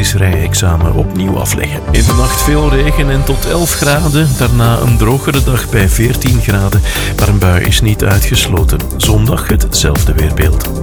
theoretisch rijexamen opnieuw afleggen. In de nacht veel regen en tot 11 graden. Daarna een drogere dag bij 14 graden. Maar een bui is niet uitgesloten. Zondag hetzelfde weerbeeld.